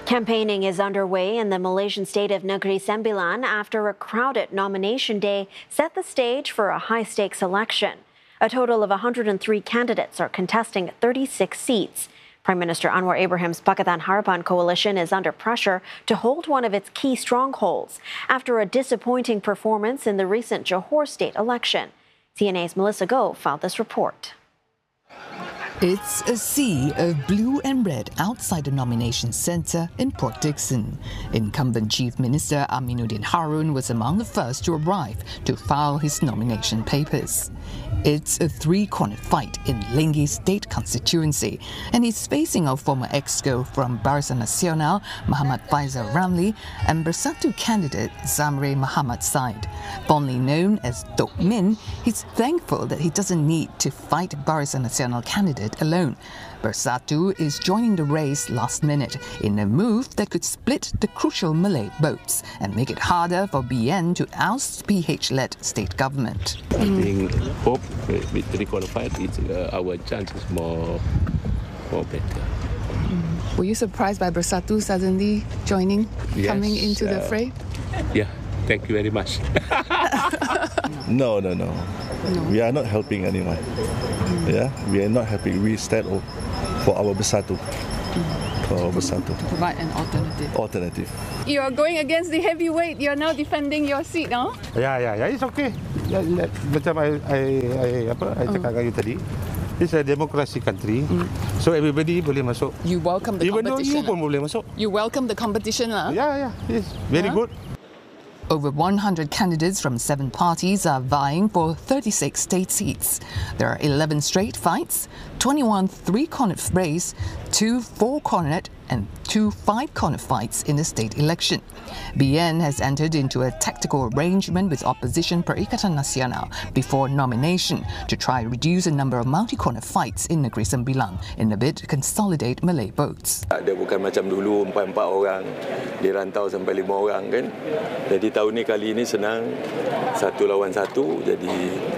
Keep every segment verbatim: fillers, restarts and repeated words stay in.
Campaigning is underway in the Malaysian state of Negeri Sembilan after a crowded nomination day set the stage for a high-stakes election. A total of one hundred three candidates are contesting thirty-six seats. Prime Minister Anwar Ibrahim's Pakatan Harapan coalition is under pressure to hold one of its key strongholds after a disappointing performance in the recent Johor state election. C N A's Melissa Goh filed this report. It's a sea of blue and red outside the nomination centre in Port Dickson. Incumbent Chief Minister Aminuddin Harun was among the first to arrive to file his nomination papers. It's a three-cornered fight in Lenggis State constituency, and he's facing a former exco from Barisan Nasional, Muhammad Faizal Ramli, and Bersatu candidate Zamre Muhammad Said. Fondly known as Tok Min, he's thankful that he doesn't need to fight Barisan Nasional candidate alone. Bersatu is joining the race last minute in a move that could split the crucial Malay votes and make it harder for B N to oust P H-led state government. I think hope victory qualified, it's, uh, our chances more, more better. Mm. Were you surprised by Bersatu suddenly joining, yes, coming into uh, the fray? Yeah, thank you very much. no, no, no, no. We are not helping anyone. Mm. Yeah, we are not helping. We stand up for our Bersatu. Mm. For our Bersatu. To provide an alternative. Alternative. You are going against the heavyweight. You are now defending your seat, no? Yeah, yeah, yeah. It's okay. Macam I, I, I apa? I cakap dengan you tadi. It's a democracy country, mm. so everybody boleh masuk. You welcome the Even competition. Even though you pun boleh masuk. You welcome the competition, lah. Yeah, yeah. It's very yeah. good. Over one hundred candidates from seven parties are vying for thirty-six state seats. There are eleven straight fights, twenty-one three-cornered frays, two four-cornered and two five-cornered fights in the state election. B N has entered into a tactical arrangement with opposition Perikatan Nasional before nomination to try to reduce the number of multi-cornered fights in Negeri Sembilan in a bid to consolidate Malay votes. Dia bukan macam dulu empat-empat orang dirantau sampai lima orang kan. Jadi tahun ni kali ini senang satu lawan satu. Jadi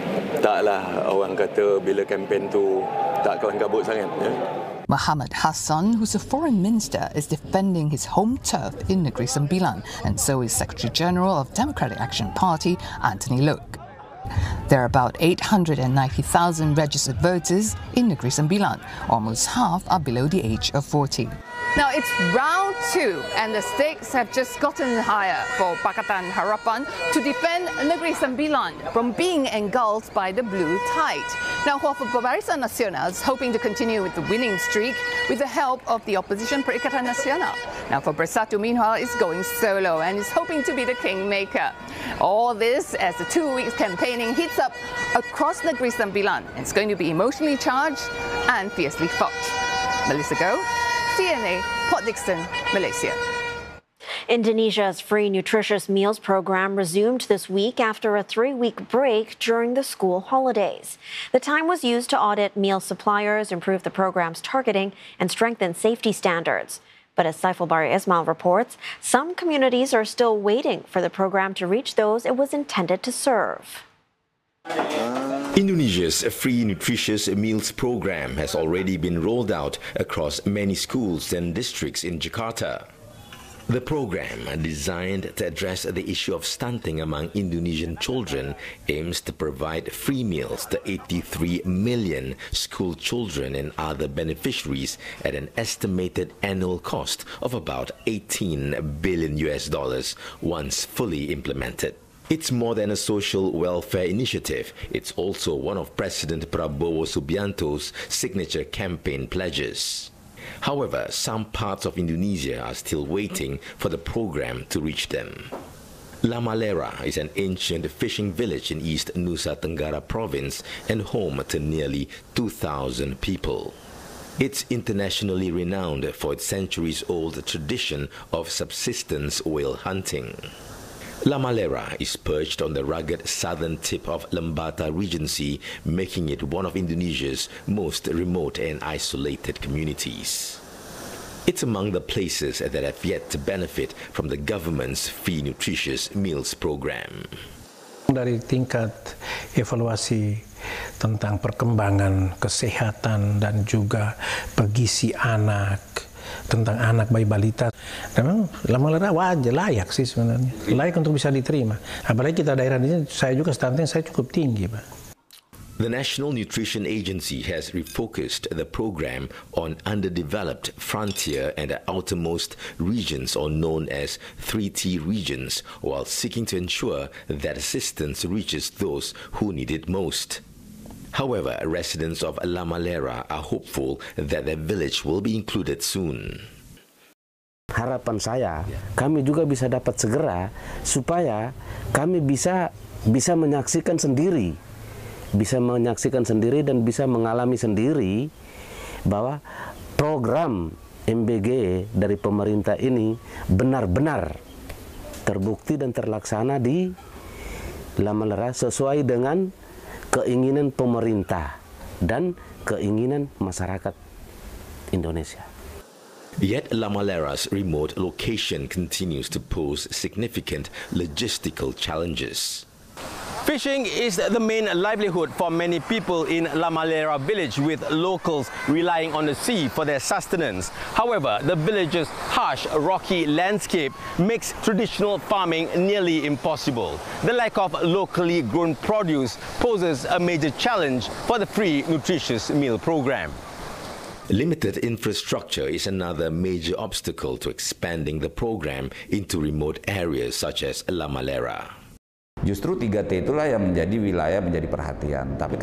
taklah orang kata bila kempen tu tak kelang kabut sangat ya. Muhammad Hassan, who's a foreign minister, is defending his home turf in Negeri Sembilan, and so is Secretary General of Democratic Action Party, Anthony Loke. There are about eight hundred ninety thousand registered voters in Negeri Sembilan. Almost half are below the age of forty. Now it's round two and the stakes have just gotten higher for Pakatan Harapan to defend Negeri Sembilan from being engulfed by the blue tide. Now for Barisan Nasional is hoping to continue with the winning streak with the help of the opposition Perikatan Nasional. Now for Bersatu meanwhile is going solo and is hoping to be the kingmaker. All this as the two weeks campaigning heats up across Negeri Sembilan. It's going to be emotionally charged and fiercely fought. Melissa Goh, C N A, Port Dickson, Malaysia. Indonesia's free nutritious meals program resumed this week after a three-week break during the school holidays. The time was used to audit meal suppliers, improve the program's targeting, and strengthen safety standards. But as Saiful Bari Ismail reports, some communities are still waiting for the program to reach those it was intended to serve. Indonesia's free nutritious meals program has already been rolled out across many schools and districts in Jakarta. The program, designed to address the issue of stunting among Indonesian children, aims to provide free meals to eighty-three million school children and other beneficiaries at an estimated annual cost of about eighteen billion U S dollars once fully implemented. It's more than a social welfare initiative. It's also one of President Prabowo Subianto's signature campaign pledges. However, some parts of Indonesia are still waiting for the program to reach them. La Malera is an ancient fishing village in East Nusa Tenggara province and home to nearly two thousand people. It's internationally renowned for its centuries-old tradition of subsistence whale hunting. La Malera is perched on the rugged southern tip of Lembata Regency, making it one of Indonesia's most remote and isolated communities. It's among the places that have yet to benefit from the government's free nutritious meals program. Dari tingkat evaluasi tentang perkembangan kesehatan dan juga bergizi anak tentang anak bayi balita. Memang Lamalera wajar, layak sih sebenarnya, layak untuk bisa diterima. Apalagi kita daerah ini, saya juga stunting saya cukup tinggi, Pak. The National Nutrition Agency has refocused the program on underdeveloped frontier and outermost regions, or known as three T regions, while seeking to ensure that assistance reaches those who need it most. However, residents of Lamalera are hopeful that their village will be included soon. Harapan saya, kami juga bisa dapat segera supaya kami bisa bisa menyaksikan sendiri, bisa menyaksikan sendiri dan bisa mengalami sendiri bahwa program M B G dari pemerintah ini benar-benar terbukti dan terlaksana di Lamalera sesuai dengan keinginan pemerintah dan keinginan masyarakat Indonesia. Yet Lamalera's remote location continues to pose significant logistical challenges. Fishing is the main livelihood for many people in Lamalera village, with locals relying on the sea for their sustenance. However, the village's harsh, rocky landscape makes traditional farming nearly impossible. The lack of locally grown produce poses a major challenge for the free nutritious meal program. Limited infrastructure is another major obstacle to expanding the program into remote areas such as Lamalera. Justru tiga T itulah yang menjadi wilayah menjadi perhatian. Tapi